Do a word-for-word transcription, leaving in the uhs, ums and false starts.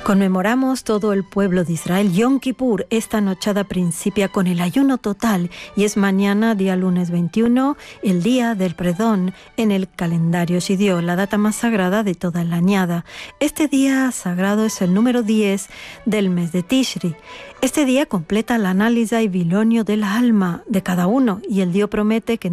Conmemoramos todo el pueblo de Israel Yom Kippur. Esta nochada principia con el ayuno total y es mañana, día lunes veintiuno, el día del perdón en el calendario sirio, la data más sagrada de toda la añada. Este día sagrado es el número diez del mes de Tishri. Este día completa el análisis y bilonio del alma de cada uno y el Dios promete que